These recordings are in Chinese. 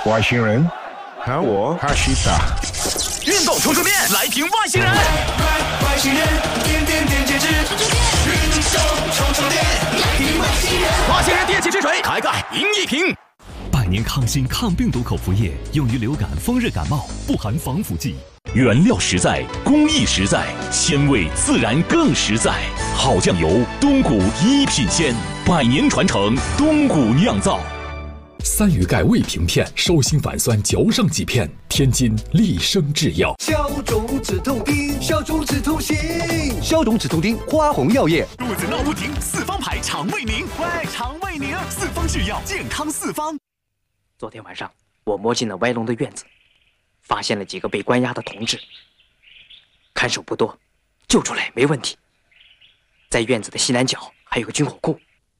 外星人，喊我哈西达。 运动冲出面，来评外星人。 外星人，点点点截止。运动冲出面，来评外星人。 外星人电气之水，开盖赢一瓶。 百年康欣抗病毒口服液，用于流感、风热感冒，不含防腐剂。 原料实在，工艺实在，鲜味自然更实在。好酱油，东谷一品鲜，100年传承，东谷酿造。 3余钙胃平片，手心反酸嚼上几片，天津利生制药。 消肿止痛丁，消肿止痛行，消肿止痛丁，花红药业。 肚子闹不停，四方牌肠胃宁，喂，肠胃宁，四方制药，健康四方。 昨天晚上，我摸进了歪龙的院子，发现了几个被关押的同志，看守不多，救出来没问题。在院子的西南角还有个军火库。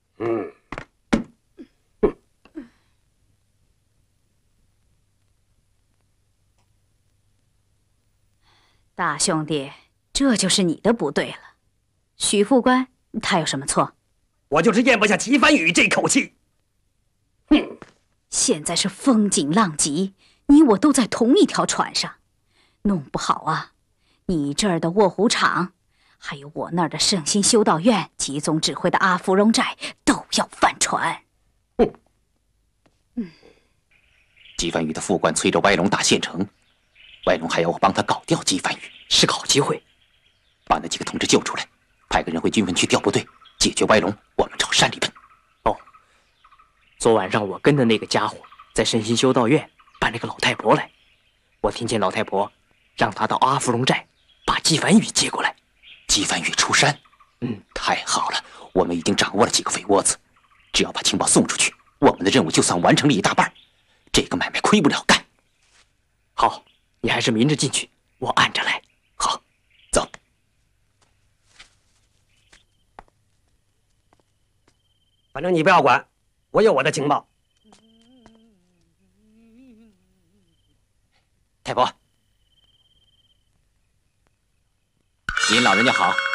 大兄弟，这就是你的不对了。许副官他有什么错？ 我就是咽不下齐帆宇这口气。 哼！现在是风紧浪急，你我都在同一条船上，弄不好啊，你这儿的卧虎场，还有我那儿的圣心修道院集中指挥的阿芙蓉寨都要翻船。 纪梵宇的副官催着歪龙打县城，歪龙还要我帮他搞掉纪梵宇， 是个好机会。 把那几个同志救出来，派个人回军分区调部队，解决歪龙，我们朝山里奔。 哦，昨晚上我跟的那个家伙在圣心修道院办了个老太婆来，我听见老太婆让他到阿芙蓉寨把纪梵宇接过来。 纪梵宇出山？太好了，我们已经掌握了几个肥窝子，只要把情报送出去，我们的任务就算完成了一大半。这个买卖亏不了干。 好，你还是明着进去，我暗着来。 好，走。 反正你不要管，我有我的情报。 太婆，您老人家好。